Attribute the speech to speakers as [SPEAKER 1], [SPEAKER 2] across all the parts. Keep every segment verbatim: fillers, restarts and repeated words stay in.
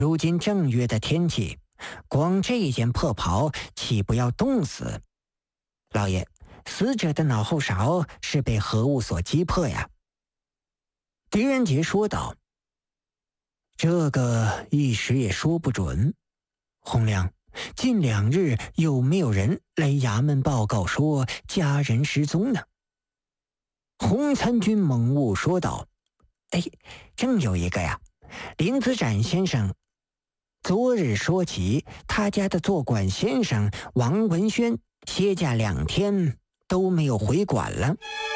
[SPEAKER 1] 如今正月的天气，光这件破袍岂不要冻死？老爷，死者的脑后勺是被何物所击破呀？狄仁杰说道。这个一时也说不准。洪亮，近两日有没有人来衙门报告说家人失踪呢？洪参军猛悟说道。哎，正有一个呀，林子展先生昨日说起，他家的做馆先生王文轩歇假两天都没有回馆了。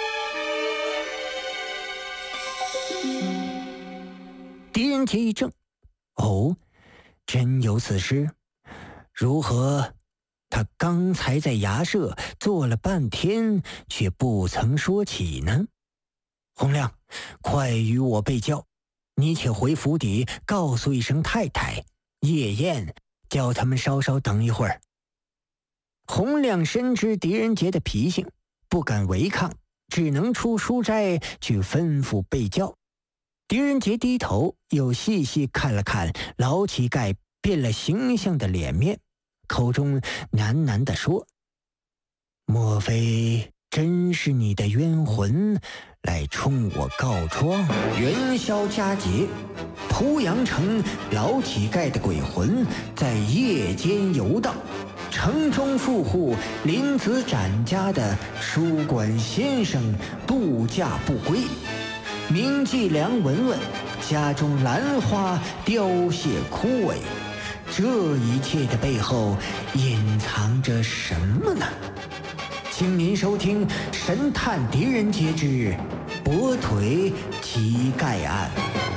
[SPEAKER 1] 狄仁杰一怔，哦，真有此事？如何他刚才在衙舍坐了半天，却不曾说起呢？洪亮，快与我备教，你且回府邸告诉一声太太，夜宴叫他们稍稍等一会儿。洪亮深知狄仁杰的脾性，不敢违抗，只能出书斋去吩咐备教。狄仁杰低头又细细看了看老乞丐变了形象的脸面，口中喃喃地说：莫非真是你的冤魂来冲我告状？元宵佳节，濮阳城老乞丐的鬼魂在夜间游荡，城中富户林子展家的书馆先生度假不归，名妓梁文文家中兰花凋谢枯萎，这一切的背后隐藏着什么呢？请您收听《神探狄仁杰之跛腿乞丐案》。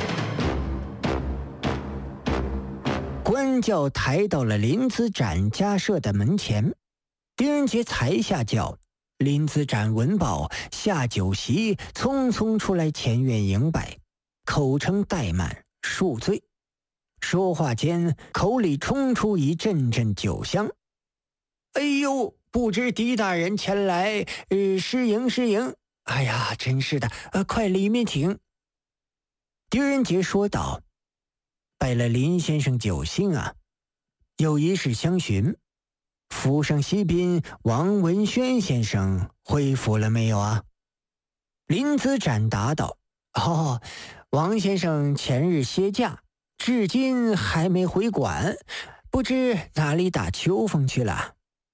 [SPEAKER 1] 官轿抬到了林子展家舍的门前，狄仁杰才下轿，林子展闻报，下酒席，匆匆出来前院迎拜，口称怠慢，恕罪。说话间，口里冲出一阵阵酒香。哎呦，不知狄大人前来，呃，失迎失迎。哎呀，真是的，呃，快里面请。狄仁杰说道：拜了林先生酒兴啊，有一事相询，府上西宾王文轩先生恢复了没有啊？林子展答道：哦，王先生前日歇假，至今还没回馆，不知哪里打秋风去了。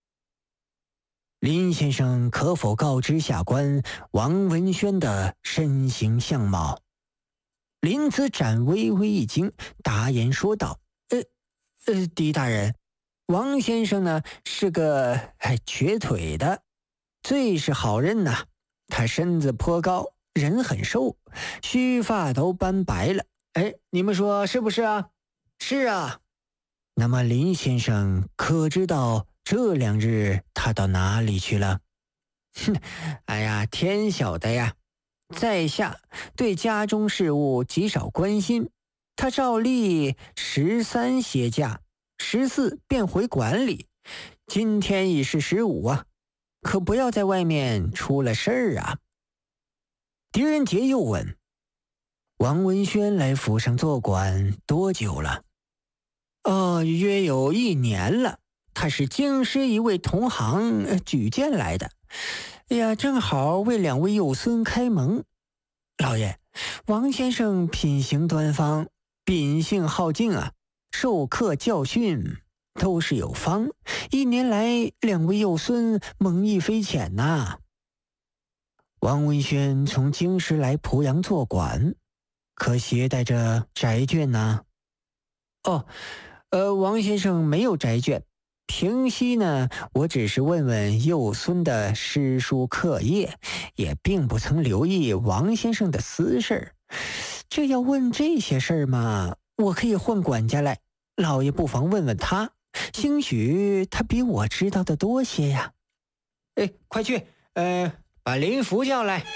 [SPEAKER 1] 林先生可否告知下官王文轩的身形相貌？林子展微微一惊，答言说道：呃呃，狄大人，王先生呢是个还瘸腿的，最是好人呐。他身子颇高，人很瘦，须发都斑白了。哎，你们说是不是啊？是啊。那么林先生可知道这两日他到哪里去了？哼，哎呀，天晓得呀。在下对家中事务极少关心，他照例十三歇假，十四便回馆里，今天已是十五啊，可不要在外面出了事儿啊。狄仁杰又问：王文轩来府上做馆多久了？哦，约有一年了，他是京师一位同行、呃、举荐来的。哎呀，正好为两位幼孙开蒙。老爷，王先生品行端方，秉性好静啊，授课教训都是有方，一年来两位幼孙蒙益非浅呐、啊。王文轩从京师来濮阳做馆，可携带着宅眷呐？哦，呃，王先生没有宅眷。平息呢，我只是问问幼孙的诗书课业，也并不曾留意王先生的私事。这要问这些事儿嘛，我可以换管家来，老爷不妨问问他，兴许他比我知道的多些呀。哎，快去，呃，把林福叫来。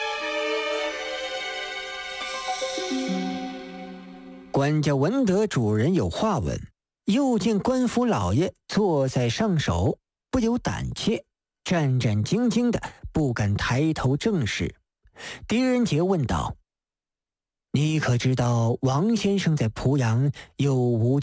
[SPEAKER 1] 管家闻得主人有话问，又见官府老爷坐在上首，不由胆怯，战战兢兢的不敢抬头正视。狄仁杰问道： 你可知道王先生在濮阳有无